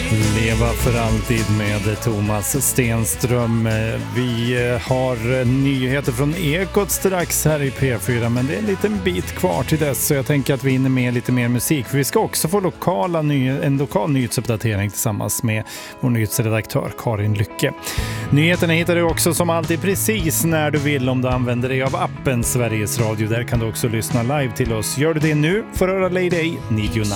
Leva för alltid med Thomas Stenström. Vi har nyheter från Ekot strax här i P4, men det är en liten bit kvar till dess, så jag tänker att vi hinner med lite mer musik. För vi ska också få en lokal nyhetsuppdatering tillsammans med vår nyhetsredaktör Karin Lycke. Nyheterna hittar du också som alltid precis när du vill om du använder dig av appen Sveriges Radio. Där kan du också lyssna live till oss. Gör du det nu för att höra Lady A, Need You Now.